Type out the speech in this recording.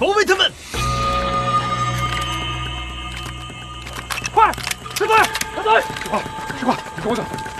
包围他们！ 快，师队，小队，师傅，你跟我走。